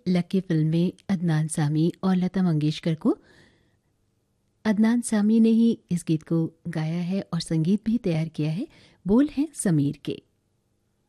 Lucky film में अदनान सामी और लता मंगेशकर को। अदनान सामी ने ही इस गीत को गाया है और संगीत भी तैयार किया है। बोल हैं समीर के।